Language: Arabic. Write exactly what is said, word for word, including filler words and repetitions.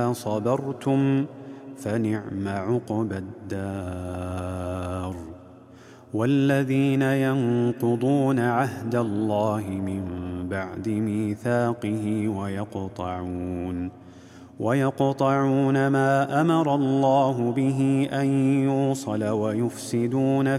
إذا صبرتم فنعم عقبى الدار. والذين ينقضون عهد الله من بعد ميثاقه ويقطعون ويقطعون ما أمر الله به أن يوصل ويفسدون